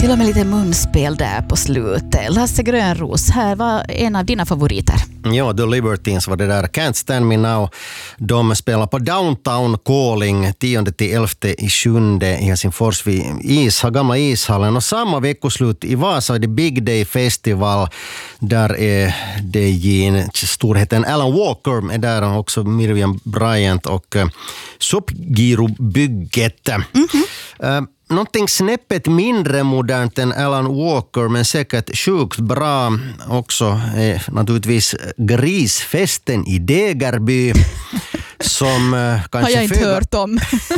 Till och med lite munspel där på slutet. Lasse Grönros, här var en av dina favoriter. Ja, The Libertines var det där. Can't Stand Me Now. De spelar på Downtown Calling 10-11/7 i Helsingfors vid gamla ishallen. Och samma veckoslut i Vasa är det Big Day Festival. Där är det storheten Alan Walker är där, också Miriam Bryant och Subgiro-bygget. Någonting snäppet mindre modernt än Alan Walker, men säkert sjukt bra också är naturligtvis Grisfesten i Degerby. Som kanske har jag inte hört om.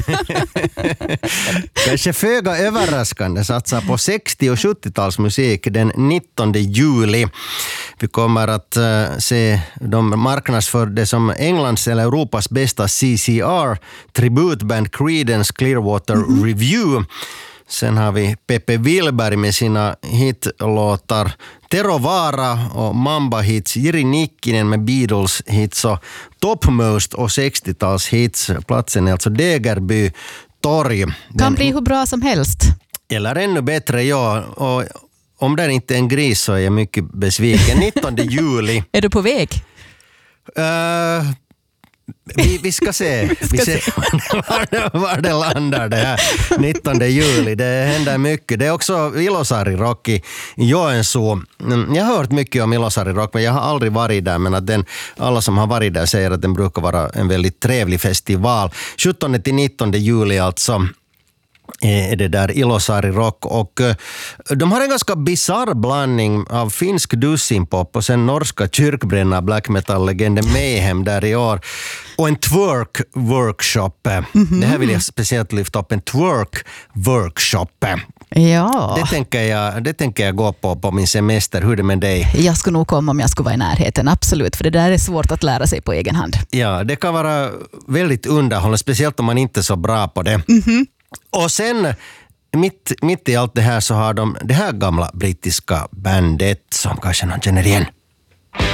Kanske föga överraskande satsar på 60- och 70-talsmusik den 19 juli. Vi kommer att se de marknadsför det som Englands eller Europas bästa CCR, tributband Creedence Clearwater Review. Sen har vi Peppe Wilberg med sina hitlåtar Tero Vara och Mamba-hits, Jiri Nikkinen med Beatles-hits och Topmost och 60-tals-hits. Platsen är alltså Degerby torg. Kan bli hur bra som helst. Eller ännu bättre, ja. Och om det inte är en gris så är jag mycket besviken. 19 juli. Är du på väg? Vi ska se. Var det landar det här 19 juli. Det händer mycket. Det är också Ilosari Rock i Joensuu. Jag har hört mycket om Ilosari Rock, men jag har aldrig varit där. Men att alla som har varit där säger att den brukar vara en väldigt trevlig festival. 17-19 juli alltså är det där Ilosari Rock, och de har en ganska bizarr blandning av finsk dussinpop och sen norska kyrkbränna black metal-legenden Mayhem där i år, och en twerk-workshop. Det här vill jag speciellt lyfta upp, en twerk-workshop. Ja. Det tänker jag gå på min semester. Hur är det med dig? Jag skulle nog komma om jag skulle vara i närheten, absolut, för det där är svårt att lära sig på egen hand. Ja, det kan vara väldigt underhållande, speciellt om man inte är så bra på det. Och sen mitt i allt det här så har de det här gamla brittiska bandet som kanske någon känner igen.